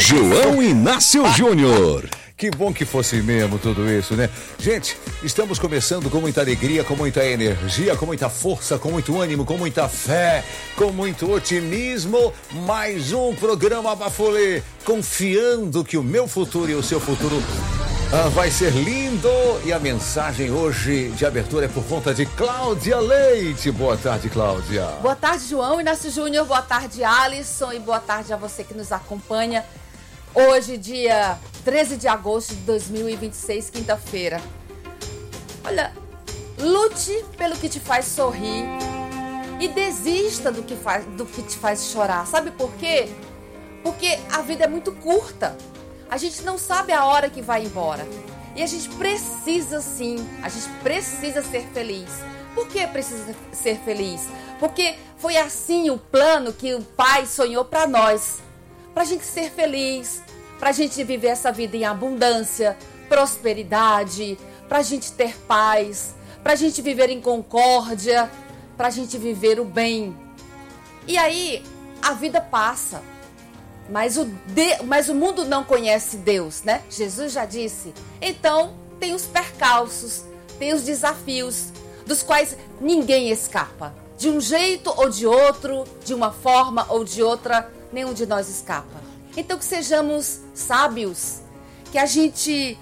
João Inácio Júnior. Que bom que fosse mesmo tudo isso, né? Gente, estamos começando com muita alegria, com muita energia, com muita força, com muito ânimo, com muita fé, com muito otimismo. Mais um programa Bafulê, confiando que o meu futuro e o seu futuro vai ser lindo. E a mensagem hoje de abertura é por conta de Cláudia Leite. Boa tarde, Cláudia. Boa tarde, João Inácio Júnior. Boa tarde, Alisson. E boa tarde a você que nos acompanha. Hoje, dia 13 de agosto de 2026, quinta-feira. Olha, lute pelo que te faz sorrir e desista do que te faz chorar. Sabe por quê? Porque a vida é muito curta. A gente não sabe a hora que vai embora. E a gente precisa sim, a gente precisa ser feliz. Por que precisa ser feliz? Porque foi assim o plano que o Pai sonhou para nós. Pra gente ser feliz, pra gente viver essa vida em abundância, prosperidade, pra gente ter paz, pra gente viver em concórdia, pra gente viver o bem. E aí, a vida passa, mas o mundo não conhece Deus, né? Jesus já disse. Então, tem os percalços, tem os desafios, dos quais ninguém escapa. De um jeito ou de outro, de uma forma ou de outra, nenhum de nós escapa. Então que sejamos sábios, que a gente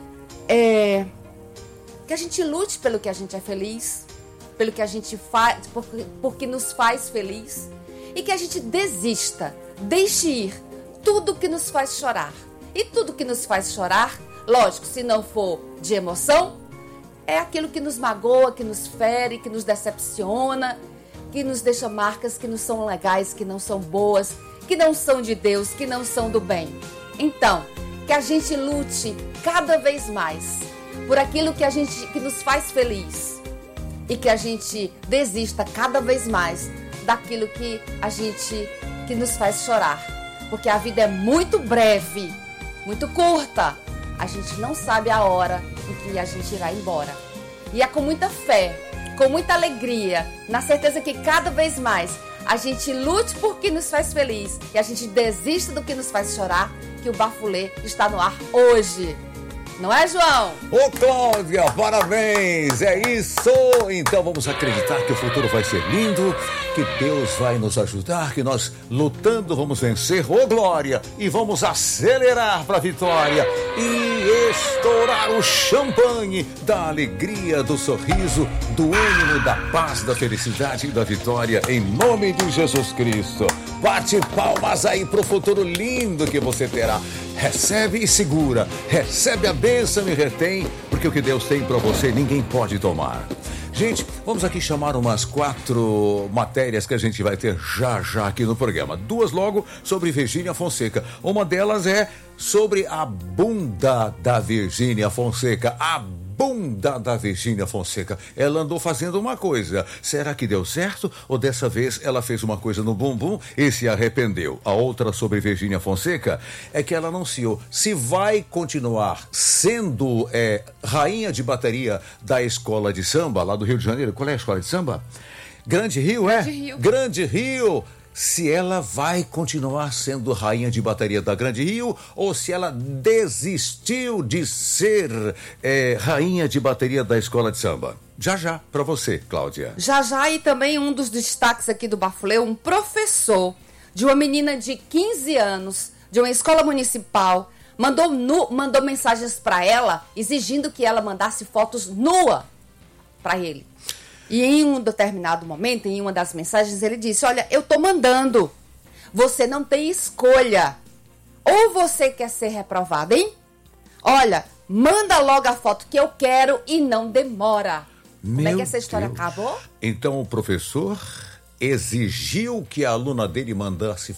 lute pelo que a gente é feliz, pelo que a gente faz, porque nos faz feliz, e que a gente desista, deixe ir tudo que nos faz chorar. E tudo que nos faz chorar, lógico, se não for de emoção, é aquilo que nos magoa, que nos fere, que nos decepciona, que nos deixa marcas que não são legais, que não são boas, que não são de Deus, que não são do bem. Então, que a gente lute cada vez mais por aquilo que nos faz feliz e que a gente desista cada vez mais daquilo que nos faz chorar. Porque a vida é muito breve, muito curta. A gente não sabe a hora em que a gente irá embora. E é com muita fé, com muita alegria, na certeza que cada vez mais a gente lute por que nos faz feliz e a gente desista do que nos faz chorar, que o Bafulê está no ar hoje. Não é, João? Ô, Cláudia, parabéns! É isso! Então vamos acreditar que o futuro vai ser lindo, que Deus vai nos ajudar, que nós lutando vamos vencer, ô glória! E vamos acelerar para a vitória e estourar o champanhe da alegria, do sorriso, do ânimo, da paz, da felicidade e da vitória, em nome de Jesus Cristo. Bate palmas aí pro futuro lindo que você terá. Recebe e segura, recebe a bênção e retém, porque o que Deus tem para você ninguém pode tomar. Gente, vamos aqui chamar umas 4 matérias que a gente vai ter já aqui no programa. 2 logo sobre Virgínia Fonseca. Uma delas é sobre a bunda da Virgínia Fonseca. A bunda da Virgínia Fonseca. Ela andou fazendo uma coisa. Será que deu certo? Ou dessa vez ela fez uma coisa no bumbum e se arrependeu? A outra sobre Virgínia Fonseca é que ela anunciou se vai continuar sendo rainha de bateria da escola de samba lá do Rio de Janeiro. Qual é a escola de samba? Grande Rio, é? Grande Rio. Se ela vai continuar sendo rainha de bateria da Grande Rio ou se ela desistiu de ser rainha de bateria da escola de samba. Já, para você, Cláudia. Já, e também um dos destaques aqui do Bafulê, um professor de uma menina de 15 anos, de uma escola municipal, mandou mensagens para ela, exigindo que ela mandasse fotos nua para ele. E em um determinado momento, em uma das mensagens, ele disse: olha, eu tô mandando. Você não tem escolha. Ou você quer ser reprovado, hein? Olha, manda logo a foto que eu quero e não demora. Como é que essa história acabou? Então o professor exigiu que a aluna dele mandasse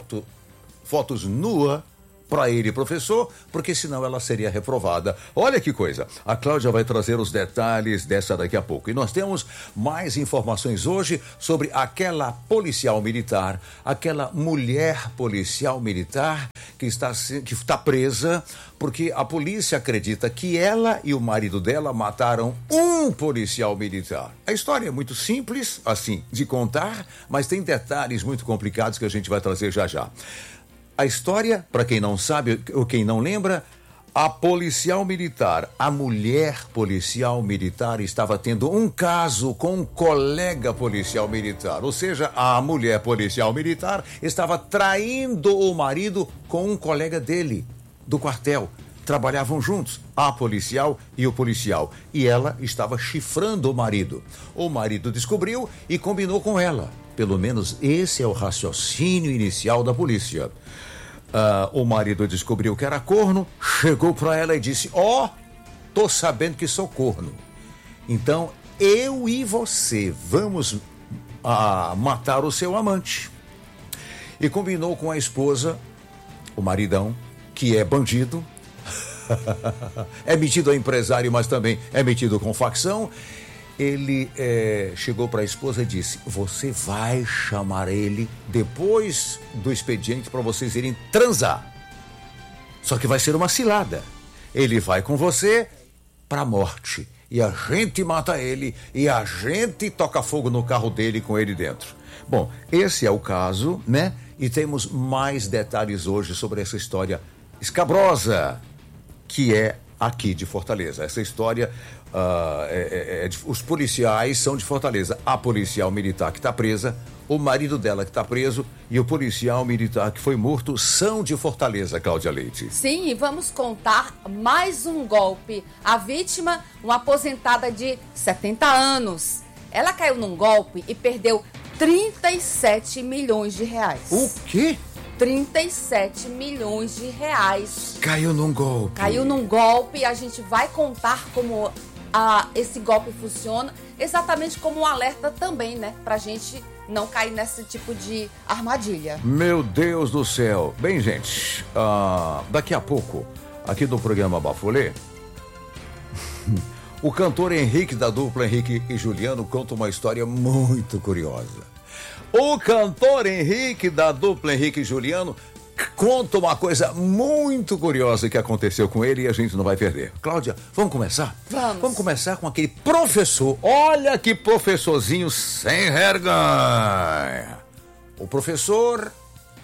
fotos nua para ele, professor, porque senão ela seria reprovada. Olha que coisa. A Cláudia vai trazer os detalhes dessa daqui a pouco. E nós temos mais informações hoje sobre aquela policial militar, aquela mulher policial militar que está presa porque a polícia acredita que ela e o marido dela mataram um policial militar. A história é muito simples, assim, de contar, mas tem detalhes muito complicados que a gente vai trazer já. A história, para quem não sabe ou quem não lembra, a policial militar, a mulher policial militar estava tendo um caso com um colega policial militar. Ou seja, a mulher policial militar estava traindo o marido com um colega dele, do quartel. Trabalhavam juntos, a policial e o policial. E ela estava chifrando o marido. O marido descobriu e combinou com ela. Pelo menos esse é o raciocínio inicial da polícia. O marido descobriu que era corno, chegou para ela e disse: tô sabendo que sou corno. Então, eu e você vamos matar o seu amante. E combinou com a esposa, o maridão, que é bandido, é metido a empresário, mas também é metido com facção. Ele chegou para a esposa e disse: você vai chamar ele depois do expediente para vocês irem transar. Só que vai ser uma cilada. Ele vai com você para a morte. E a gente mata ele e a gente toca fogo no carro dele com ele dentro. Bom, esse é o caso, né? E temos mais detalhes hoje sobre essa história escabrosa que é aqui de Fortaleza. Essa história, os policiais são de Fortaleza. A policial militar que está presa, o marido dela que está preso e o policial militar que foi morto são de Fortaleza, Cláudia Leite. Sim, e vamos contar mais um golpe. A vítima, uma aposentada de 70 anos. Ela caiu num golpe e perdeu 37 milhões de reais. O quê? 37 milhões de reais. Caiu num golpe. Caiu num golpe e a gente vai contar como esse golpe funciona, exatamente como um alerta também, né? Pra gente não cair nesse tipo de armadilha. Meu Deus do céu. Bem, gente, daqui a pouco, aqui no programa Bafolê, o cantor Henrique, da dupla Henrique e Juliano, conta uma história muito curiosa. O cantor Henrique, da dupla Henrique e Juliano, conta uma coisa muito curiosa que aconteceu com ele e a gente não vai perder. Cláudia, vamos começar? Vamos começar com aquele professor. Olha que professorzinho sem vergonha. O professor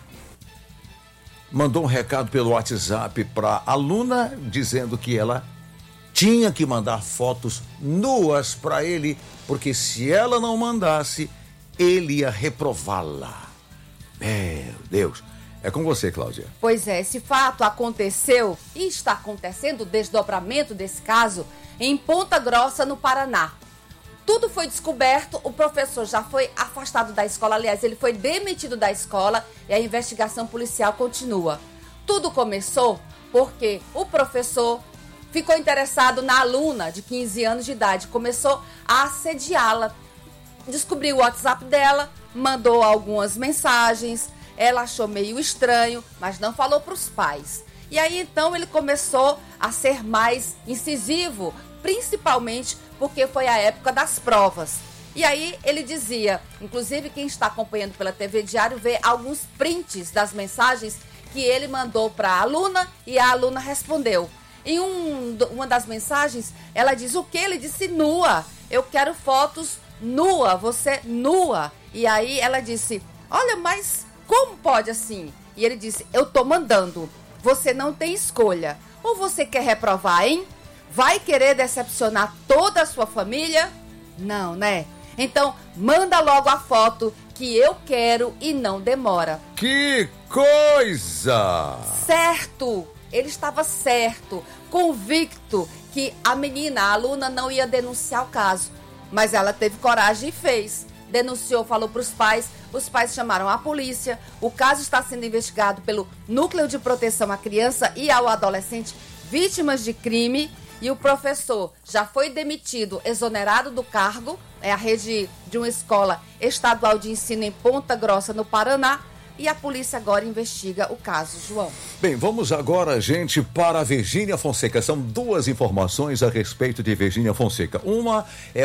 mandou um recado pelo WhatsApp para a aluna dizendo que ela tinha que mandar fotos nuas para ele, porque se ela não mandasse, ele ia reprová-la. Meu Deus. É com você, Cláudia. Pois é, esse fato aconteceu e está acontecendo o desdobramento desse caso em Ponta Grossa, no Paraná. Tudo foi descoberto, o professor já foi afastado da escola, aliás, ele foi demitido da escola e a investigação policial continua. Tudo começou porque o professor ficou interessado na aluna de 15 anos de idade, começou a assediá-la. Descobriu o WhatsApp dela, mandou algumas mensagens, ela achou meio estranho, mas não falou para os pais. E aí então ele começou a ser mais incisivo, principalmente porque foi a época das provas. E aí ele dizia, inclusive quem está acompanhando pela TV Diário vê alguns prints das mensagens que ele mandou para a aluna e a aluna respondeu. Em uma das mensagens, ela diz o que? Ele disse nua, eu quero fotos nua, você nua. E aí ela disse, olha, mas como pode assim? E ele disse, eu tô mandando, você não tem escolha. Ou você quer reprovar, hein? Vai querer decepcionar toda a sua família? Não, né? Então, manda logo a foto que eu quero e não demora. Que coisa! Certo! Ele estava certo, convicto que a menina, a aluna, não ia denunciar o caso. Mas ela teve coragem e fez. Denunciou, falou para os pais chamaram a polícia. O caso está sendo investigado pelo Núcleo de Proteção à Criança e ao Adolescente Vítimas de Crime. E o professor já foi demitido, exonerado do cargo. É a rede de uma escola estadual de ensino em Ponta Grossa, no Paraná. E a polícia agora investiga o caso, João. Bem, vamos agora, gente, para a Virgínia Fonseca. São duas informações a respeito de Virgínia Fonseca. Uma é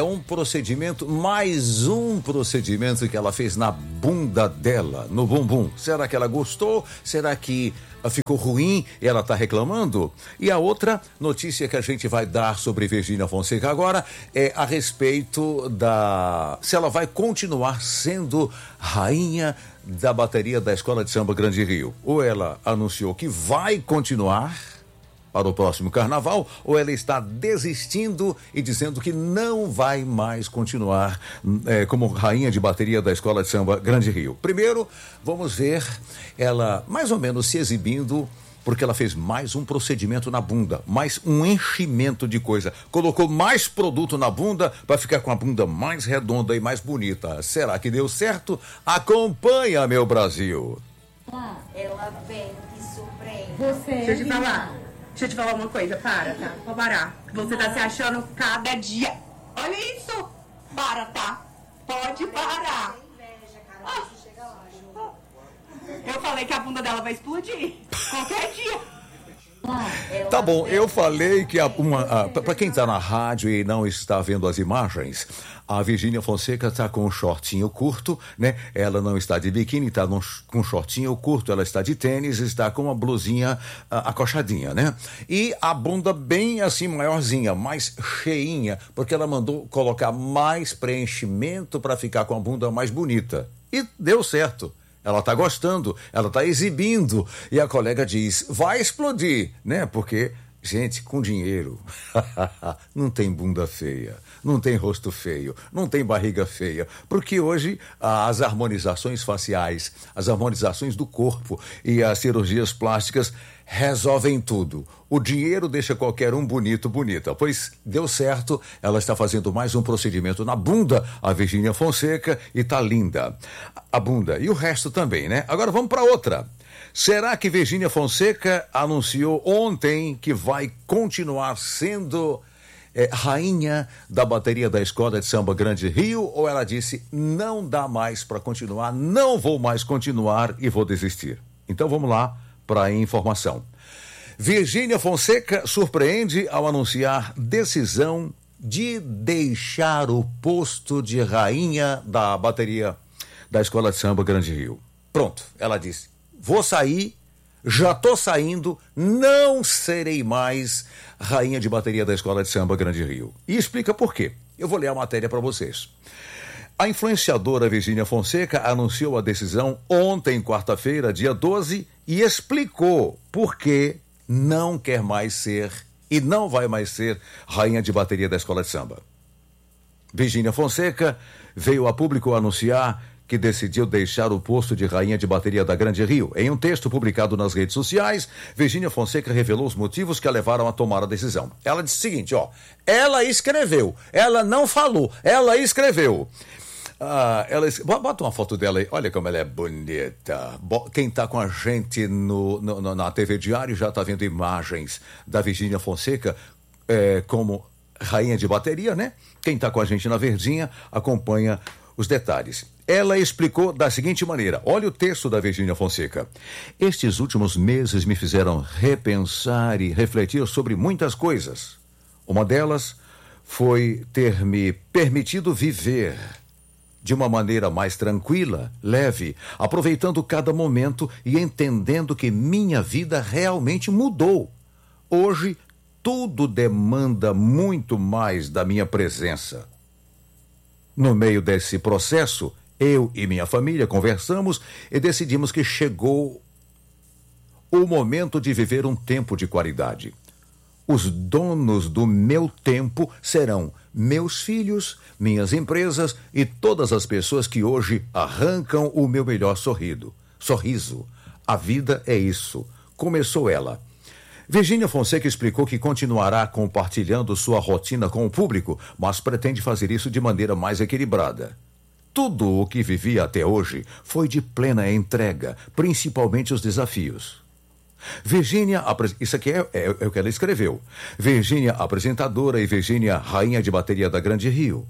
mais um procedimento que ela fez na bunda dela, no bumbum. Será que ela gostou? Será que ficou ruim e ela está reclamando? E a outra notícia que a gente vai dar sobre Virgínia Fonseca agora é a respeito se ela vai continuar sendo rainha da bateria da Escola de Samba Grande Rio. Ou ela anunciou que vai continuar para o próximo carnaval, ou ela está desistindo e dizendo que não vai mais continuar como rainha de bateria da Escola de Samba Grande Rio. Primeiro, vamos ver ela mais ou menos se exibindo, porque ela fez mais um procedimento na bunda, mais um enchimento de coisa. Colocou mais produto na bunda para ficar com a bunda mais redonda e mais bonita. Será que deu certo? Acompanha, meu Brasil. Ela vem e surpreende. Deixa eu te falar uma coisa, para, tá? Pode parar. Você tá se achando cada dia. Olha isso! Para, tá? Pode parar. Eu falei que a bunda dela vai explodir. Qualquer dia. Tá bom, eu falei que para quem tá na rádio e não está vendo as imagens, a Virgínia Fonseca tá com um shortinho curto, né? Ela não está de biquíni, tá com um shortinho curto, ela está de tênis, está com uma blusinha acochadinha, né? E a bunda bem assim, maiorzinha, mais cheinha, porque ela mandou colocar mais preenchimento para ficar com a bunda mais bonita. E deu certo. Ela tá gostando, ela tá exibindo. E a colega diz, vai explodir, né? Porque, gente, com dinheiro, não tem bunda feia, não tem rosto feio, não tem barriga feia. Porque hoje as harmonizações faciais, as harmonizações do corpo e as cirurgias plásticas resolvem tudo. O dinheiro deixa qualquer um bonito, bonita. Pois deu certo, ela está fazendo mais um procedimento na bunda, a Virgínia Fonseca, e tá linda. A bunda e o resto também, né? Agora vamos para outra. Será que Virgínia Fonseca anunciou ontem que vai continuar sendo rainha da bateria da Escola de Samba Grande Rio, ou ela disse, não dá mais para continuar, não vou mais continuar e vou desistir? Então vamos lá para a informação. Virgínia Fonseca surpreende ao anunciar decisão de deixar o posto de rainha da bateria da Escola de Samba Grande Rio. Pronto, ela disse, vou sair, já tô saindo, não serei mais rainha de bateria da Escola de Samba Grande Rio. E explica por quê. Eu vou ler a matéria para vocês. A influenciadora Virgínia Fonseca anunciou a decisão ontem, quarta-feira, dia 12, e explicou por que não quer mais ser e não vai mais ser rainha de bateria da Escola de Samba. Virgínia Fonseca veio a público anunciar que decidiu deixar o posto de rainha de bateria da Grande Rio. Em um texto publicado nas redes sociais, Virgínia Fonseca revelou os motivos que a levaram a tomar a decisão. Ela disse o seguinte, ela escreveu, ela não falou, ela escreveu. Bota uma foto dela aí, olha como ela é bonita. Quem está com a gente na TV Diário já está vendo imagens da Virgínia Fonseca como rainha de bateria, né? Quem está com a gente na Verdinha acompanha os detalhes. Ela explicou da seguinte maneira, olha o texto da Virgínia Fonseca. Estes últimos meses me fizeram repensar e refletir sobre muitas coisas. Uma delas foi ter me permitido viver de uma maneira mais tranquila, leve, aproveitando cada momento e entendendo que minha vida realmente mudou. Hoje, tudo demanda muito mais da minha presença. No meio desse processo, eu e minha família conversamos e decidimos que chegou o momento de viver um tempo de qualidade. Os donos do meu tempo serão meus filhos, minhas empresas e todas as pessoas que hoje arrancam o meu melhor sorriso. A vida é isso. Começou ela. Virgínia Fonseca explicou que continuará compartilhando sua rotina com o público, mas pretende fazer isso de maneira mais equilibrada. Tudo o que vivi até hoje foi de plena entrega, principalmente os desafios. Virgínia, isso aqui é o que ela escreveu. Virgínia, apresentadora, e Virgínia, rainha de bateria da Grande Rio.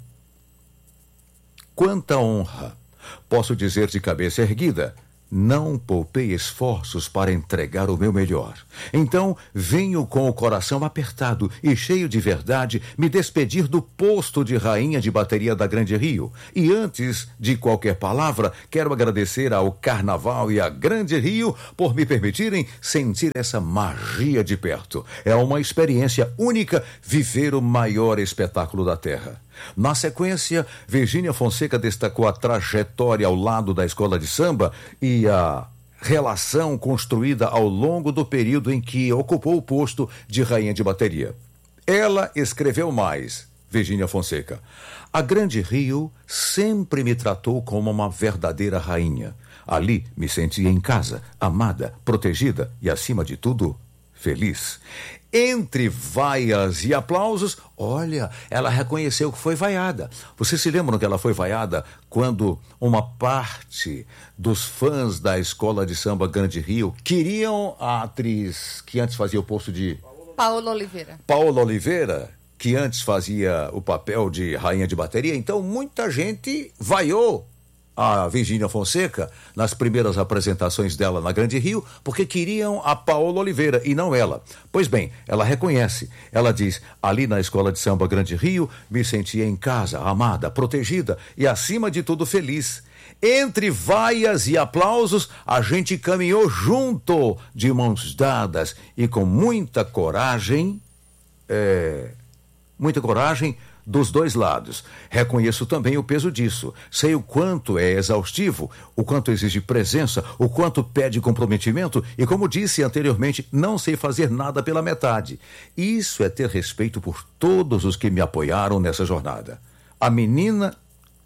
Quanta honra! Posso dizer de cabeça erguida, não poupei esforços para entregar o meu melhor. Então, venho com o coração apertado e cheio de verdade me despedir do posto de rainha de bateria da Grande Rio. E antes de qualquer palavra, quero agradecer ao Carnaval e à Grande Rio por me permitirem sentir essa magia de perto. É uma experiência única viver o maior espetáculo da Terra. Na sequência, Virgínia Fonseca destacou a trajetória ao lado da escola de samba e a relação construída ao longo do período em que ocupou o posto de rainha de bateria. Ela escreveu mais, Virgínia Fonseca: a Grande Rio sempre me tratou como uma verdadeira rainha. Ali me sentia em casa, amada, protegida e, acima de tudo, feliz. Entre vaias e aplausos, olha, ela reconheceu que foi vaiada. Vocês se lembram que ela foi vaiada quando uma parte dos fãs da escola de samba Grande Rio queriam a atriz que antes fazia o posto de... Paola Oliveira. Paola Oliveira, que antes fazia o papel de rainha de bateria. Então, muita gente vaiou a Virgínia Fonseca nas primeiras apresentações dela na Grande Rio, porque queriam a Paola Oliveira e não ela. Pois bem, ela reconhece. Ela diz: ali na escola de samba Grande Rio, me sentia em casa, amada, protegida e, acima de tudo, feliz. Entre vaias e aplausos, a gente caminhou junto, de mãos dadas e com muita coragem, dos dois lados. Reconheço também o peso disso. Sei o quanto é exaustivo, o quanto exige presença, o quanto pede comprometimento e, como disse anteriormente, não sei fazer nada pela metade. Isso é ter respeito por todos os que me apoiaram nessa jornada. A menina,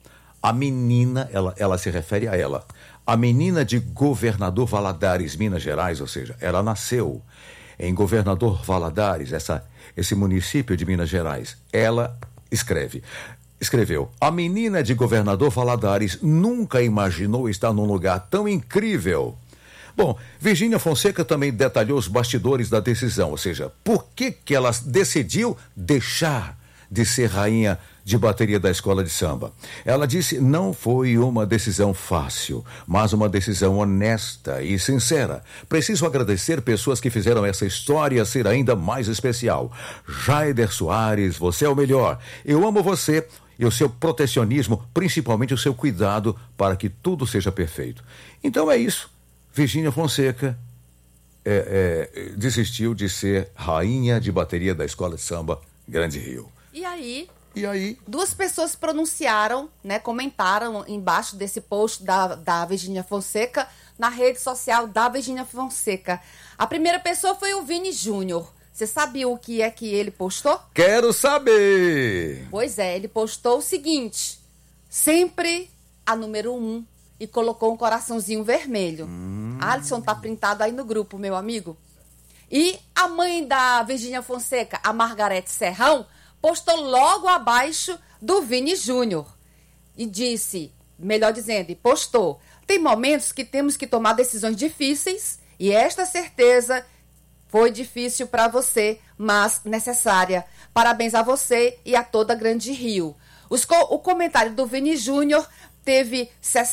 ela se refere a ela. A menina de Governador Valadares, Minas Gerais, ou seja, ela nasceu em Governador Valadares, esse município de Minas Gerais. Ela escreveu: a menina de Governador Valadares nunca imaginou estar num lugar tão incrível. Bom, Virgínia Fonseca também detalhou os bastidores da decisão, ou seja, por que ela decidiu deixar de ser rainha de bateria da escola de samba. Ela disse: não foi uma decisão fácil, mas uma decisão honesta e sincera. Preciso agradecer pessoas que fizeram essa história ser ainda mais especial. Jaider Soares, você é o melhor. Eu amo você e o seu protecionismo, principalmente o seu cuidado para que tudo seja perfeito. Então é isso. Virgínia Fonseca desistiu de ser rainha de bateria da escola de samba Grande Rio. E aí, duas pessoas pronunciaram, né, comentaram embaixo desse post da Virgínia Fonseca, na rede social da Virgínia Fonseca. A primeira pessoa foi o Vini Júnior. Você sabia o que é que ele postou? Quero saber! Pois é, ele postou o seguinte: sempre a número 1, e colocou um coraçãozinho vermelho. Alisson tá printado aí no grupo, meu amigo. E a mãe da Virgínia Fonseca, a Margarete Serrão, postou logo abaixo do Vini Júnior e disse, melhor dizendo, postou: tem momentos que temos que tomar decisões difíceis e esta certeza foi difícil para você, mas necessária. Parabéns a você e a toda a Grande Rio. O comentário do Vini Júnior teve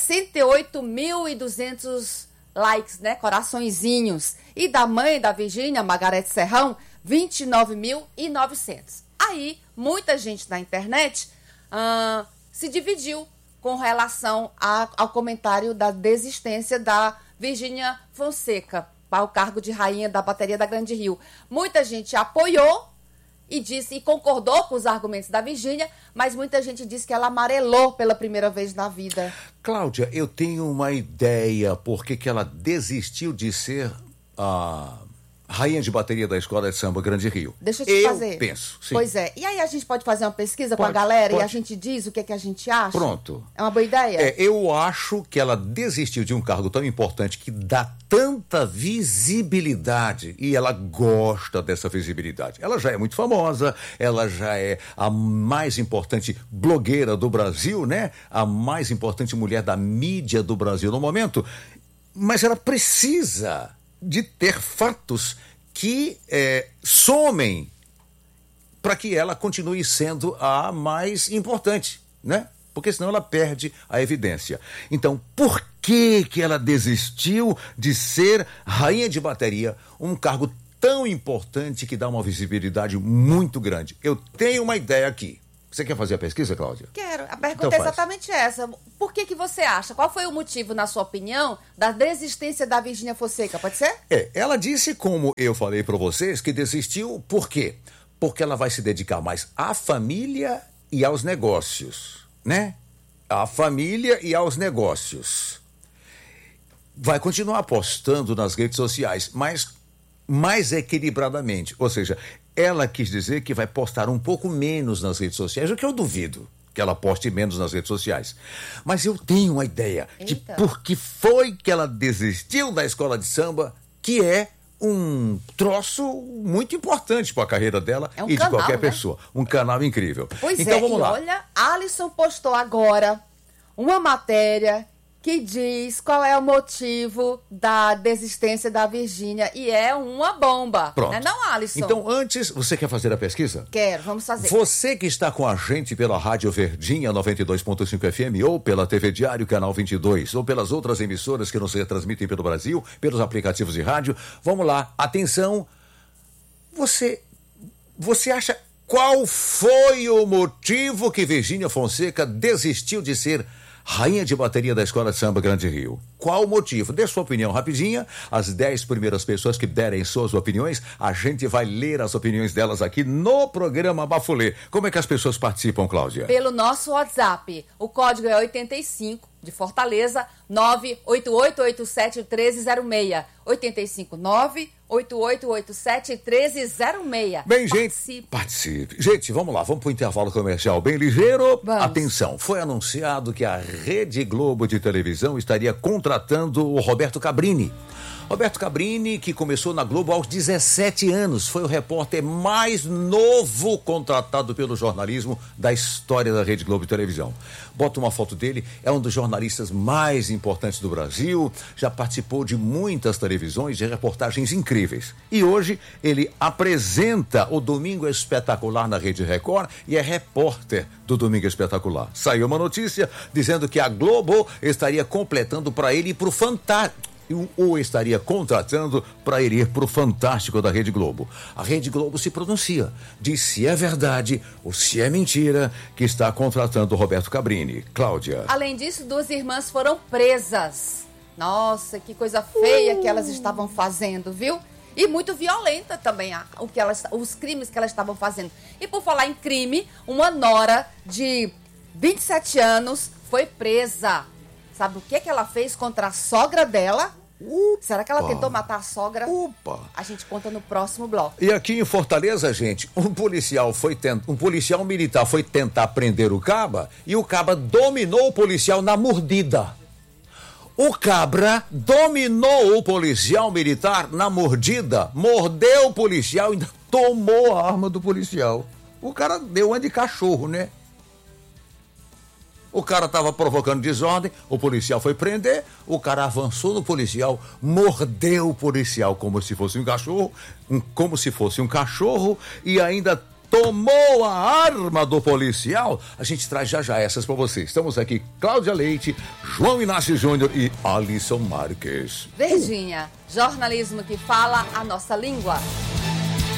68.200 likes, né, coraçõezinhos. E da mãe da Virgínia, Margarete Serrão, 29.900. Aí, muita gente na internet se dividiu com relação ao comentário da desistência da Virgínia Fonseca para o cargo de rainha da bateria da Grande Rio. Muita gente apoiou e concordou com os argumentos da Virgínia, mas muita gente disse que ela amarelou pela primeira vez na vida. Cláudia, eu tenho uma ideia por que ela desistiu de ser a rainha de bateria da escola de samba Grande Rio. Deixa eu te fazer. Eu penso, sim. Pois é. E aí a gente pode fazer uma pesquisa com a galera e a gente diz o que é que a gente acha? Pronto. É uma boa ideia? Eu acho que ela desistiu de um cargo tão importante que dá tanta visibilidade e ela gosta dessa visibilidade. Ela já é muito famosa, ela já é a mais importante blogueira do Brasil, né? A mais importante mulher da mídia do Brasil no momento. Mas ela precisa de ter fatos que somem para que ela continue sendo a mais importante, né? Porque senão ela perde a evidência. Então, por que ela desistiu de ser rainha de bateria, um cargo tão importante que dá uma visibilidade muito grande? Eu tenho uma ideia aqui. Você quer fazer a pesquisa, Cláudia? Quero. A pergunta é exatamente essa. Por que você acha? Qual foi o motivo, na sua opinião, da desistência da Virgínia Fonseca? Pode ser? Ela disse, como eu falei para vocês, que desistiu por quê? Porque ela vai se dedicar mais à família e aos negócios, né? À família e aos negócios. Vai continuar apostando nas redes sociais, mas mais equilibradamente. Ou seja, ela quis dizer que vai postar um pouco menos nas redes sociais, o que eu duvido que ela poste menos nas redes sociais. Mas eu tenho uma ideia de por que foi que ela desistiu da escola de samba, que é um troço muito importante para a carreira dela e de qualquer pessoa. Um canal incrível. Pois então, vamos lá. Olha, Alisson postou agora uma matéria que diz qual é o motivo da desistência da Virgínia. E é uma bomba. Pronto. Não é não, Alisson? Então, antes, você quer fazer a pesquisa? Quero, vamos fazer. Você que está com a gente pela Rádio Verdinha 92.5 FM ou pela TV Diário Canal 22 ou pelas outras emissoras que nos retransmitem pelo Brasil, pelos aplicativos de rádio, vamos lá. Atenção. Você acha qual foi o motivo que Virgínia Fonseca desistiu de ser rainha de bateria da Escola de Samba Grande Rio? Qual o motivo? Dê sua opinião rapidinha. As 10 primeiras pessoas que derem suas opiniões, a gente vai ler as opiniões delas aqui no programa Bafulê. Como é que as pessoas participam, Cláudia? Pelo nosso WhatsApp. O código é 85, de Fortaleza, 988871306. 85 988871306. Bem, gente, participe. Gente, vamos lá, vamos para o intervalo comercial bem ligeiro. Vamos. Atenção, foi anunciado que a Rede Globo de televisão estaria contratando o Roberto Cabrini. Roberto Cabrini, que começou na Globo aos 17 anos, foi o repórter mais novo contratado pelo jornalismo da história da Rede Globo de televisão. Bota uma foto dele, é um dos jornalistas mais importantes do Brasil, já participou de muitas televisões, de reportagens incríveis. E hoje ele apresenta o Domingo Espetacular na Rede Record e é repórter do Domingo Espetacular. Saiu uma notícia dizendo que a Globo estaria completando para ele e para o Fantástico. Ou estaria contratando para ele ir para o Fantástico da Rede Globo. A Rede Globo se pronuncia, diz se é verdade ou se é mentira que está contratando o Roberto Cabrini. Cláudia. Além disso, 2 irmãs foram presas. Nossa, que coisa feia que elas estavam fazendo, viu? E muito violenta também os crimes que elas estavam fazendo. E por falar em crime, uma nora de 27 anos foi presa. Sabe o que ela fez contra a sogra dela? Será que ela tentou matar a sogra? A gente conta no próximo bloco. E aqui em Fortaleza, gente, um policial militar foi tentar prender o caba e o caba dominou o policial na mordida. O cabra dominou o policial militar na mordida, mordeu o policial e ainda tomou a arma do policial. O cara deu uma de cachorro, né? O cara estava provocando desordem, o policial foi prender, o cara avançou no policial, mordeu o policial como se fosse um cachorro e ainda tomou a arma do policial. A gente traz já essas para vocês. Estamos aqui, Cláudia Leite, João Inácio Júnior e Alisson Marques. Virgínia, jornalismo que fala a nossa língua.